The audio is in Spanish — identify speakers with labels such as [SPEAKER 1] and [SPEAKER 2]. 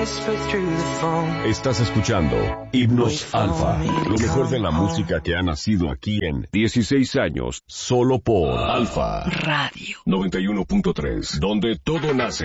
[SPEAKER 1] Estás escuchando Himnos Alfa, lo mejor de la música que ha nacido aquí en 16 años, solo por Alfa
[SPEAKER 2] Radio
[SPEAKER 1] 91.3, donde todo nace.